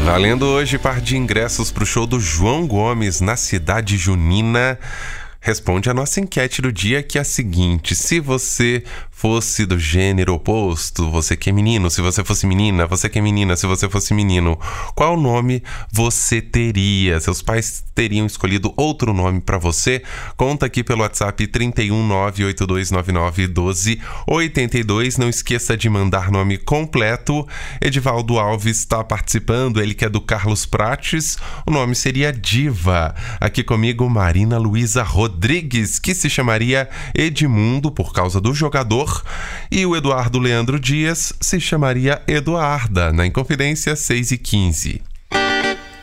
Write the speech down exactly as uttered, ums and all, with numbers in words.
Valendo hoje par de ingressos para o show do João Gomes na Cidade Junina. Responde a nossa enquete do dia, que é a seguinte: se você fosse do gênero oposto, você que é menino, se você fosse menina, você que é menina, se você fosse menino, qual nome você teria? Seus pais teriam escolhido outro nome para você? Conta aqui pelo WhatsApp trinta e um, nove oito dois nove nove, doze oitenta e dois. Não esqueça de mandar nome completo. Edivaldo Alves está participando, ele que é do Carlos Prates. O nome seria Diva. Aqui comigo, Marina Luísa Rodrigues, que se chamaria Edmundo por causa do jogador, e o Eduardo Leandro Dias se chamaria Eduarda. Na Inconfidência, seis e quinze.